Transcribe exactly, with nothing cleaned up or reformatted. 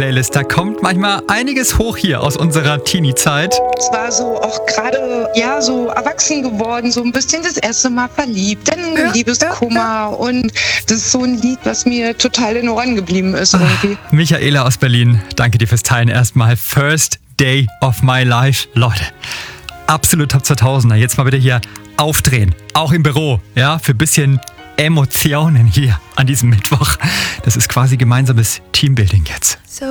Playlist. Da kommt manchmal einiges hoch hier aus unserer Teenie-Zeit. Es war so auch gerade, ja, so erwachsen geworden, so ein bisschen das erste Mal verliebt, dann Ja, Liebeskummer ja, ja. Und das ist so ein Lied, was mir total in Ohren geblieben ist irgendwie. Ah, Michaela aus Berlin, danke dir fürs Teilen erstmal. First Day of My Life. Leute, absolut Top zweitausender. Jetzt mal bitte hier aufdrehen, auch im Büro, ja, für ein bisschen Emotionen hier an diesem Mittwoch. Das ist quasi gemeinsames Teambuilding jetzt. So